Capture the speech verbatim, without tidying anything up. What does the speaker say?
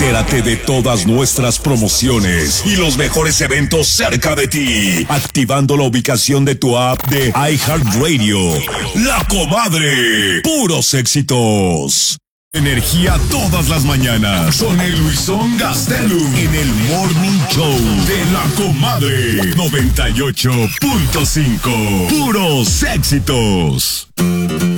Entérate de todas nuestras promociones y los mejores eventos cerca de ti, activando la ubicación de tu app de iHeartRadio. La Comadre, puros éxitos. Energía todas las mañanas con el Luisón Gastelum en el Morning Show de La Comadre noventa y ocho punto cinco. Puros éxitos.